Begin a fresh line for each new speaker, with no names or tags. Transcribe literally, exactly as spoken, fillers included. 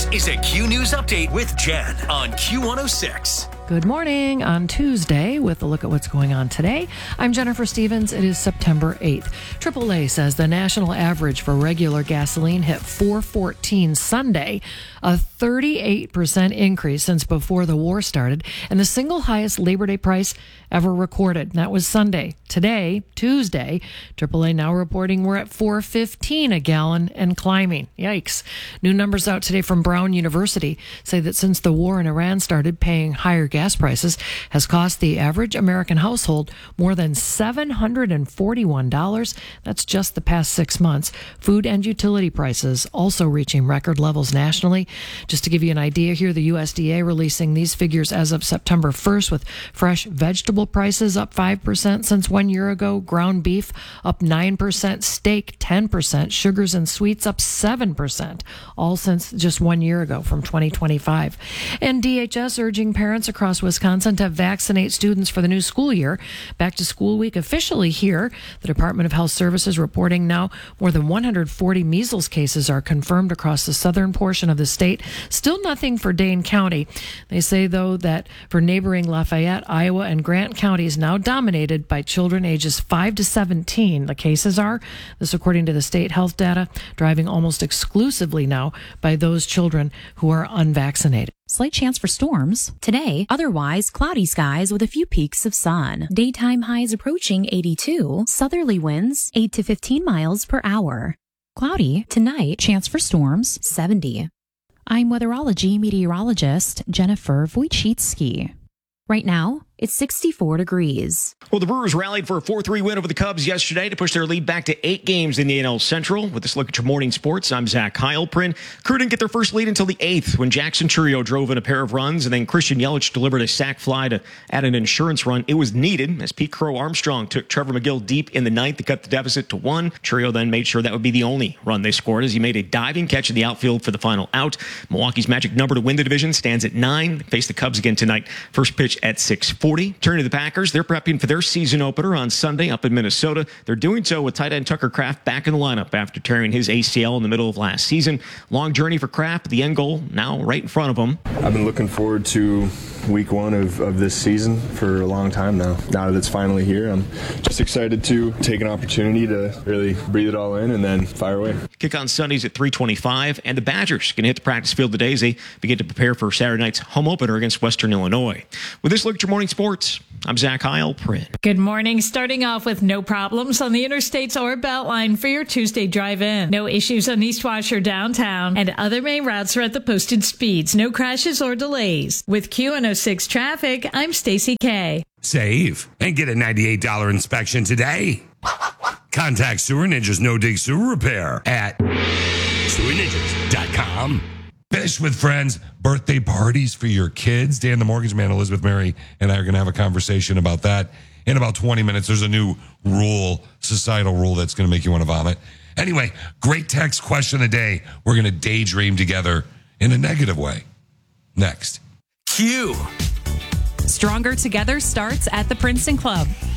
This is a Q News Update with Jen on Q one oh six.
Good morning on Tuesday with a look at what's going on today. I'm Jennifer Stevens. It is September eighth. triple A says the national average for regular gasoline hit four fourteen Sunday, a thirty-eight percent increase since before the war started, and the single highest Labor Day price ever recorded. And that was Sunday. Today, Tuesday, triple A now reporting we're at four fifteen a gallon and climbing. Yikes. New numbers out today from Brown University say that since the war in Iran started, paying higher gas prices has cost the average American household more than seven hundred forty-one dollars. That's just the past six months. Food and utility prices also reaching record levels nationally. Just to give you an idea here, the U S D A releasing these figures as of September first, with fresh vegetable prices up five percent since one year ago, ground beef up nine percent, steak ten percent, sugars and sweets up seven percent, all since just one year ago from twenty twenty-five. And D H S urging parents across Wisconsin to vaccinate students for the new school year. Back to school week officially here. The Department of Health Services reporting now more than one hundred forty measles cases are confirmed across the southern portion of the state. Still nothing for Dane County. They say, though, that for neighboring Lafayette, Iowa, and Grant counties now dominated by children ages five to seventeen. The cases are, this according to the state health data, driving almost exclusively now by those children who are unvaccinated.
Slight chance for storms today, otherwise cloudy skies with a few peaks of sun. Daytime highs approaching eighty-two, southerly winds eight to fifteen miles per hour. Cloudy tonight, chance for storms seventy. I'm weatherology meteorologist Jennifer Wojcicki. Right now, it's sixty-four degrees.
Well, the Brewers rallied for a four three win over the Cubs yesterday to push their lead back to eight games in the N L Central. With this look at your morning sports, I'm Zach Heilprin. Crew didn't get their first lead until the eighth when Jackson Chourio drove in a pair of runs, and then Christian Yelich delivered a sac fly to add an insurance run. It was needed as Pete Crow Armstrong took Trevor McGill deep in the ninth to cut the deficit to one. Chourio then made sure that would be the only run they scored as he made a diving catch in the outfield for the final out. Milwaukee's magic number to win the division stands at nine. Face the Cubs again tonight. First pitch at six forty. Turning to the Packers, they're prepping for their season opener on Sunday up in Minnesota. They're doing so with tight end Tucker Kraft back in the lineup after tearing his A C L in the middle of last season. Long journey for Kraft. The end goal now right in front of him.
I've been looking forward to week one of, of this season for a long time now. Now that it's finally here, I'm just excited to take an opportunity to really breathe it all in and then fire away.
Kick on Sundays at three twenty-five, and the Badgers can hit the practice field today as they begin to prepare for Saturday night's home opener against Western Illinois. With this look at your morning sports, I'm Zach Heilprin.
Good morning. Starting off with no problems on the interstates or Beltline for your Tuesday drive-in. No issues on East Wash or downtown, and other main routes are at the posted speeds. No crashes or delays. With Q one oh six traffic, I'm Stacy Kay.
Save and get a ninety-eight dollars inspection today. Contact Sewer Ninjas No Dig Sewer Repair at sewer ninjas dot com. Fish with friends, birthday parties for your kids. Dan, the mortgage man, Elizabeth Mary, and I are going to have a conversation about that in about twenty minutes. There's a new rule, societal rule, that's going to make you want to vomit. Anyway, great text question of the day. We're going to daydream together in a negative way. Next.
Q.
Stronger Together starts at the Princeton Club.